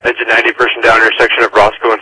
Engine 90, person down intersection of Roscoe and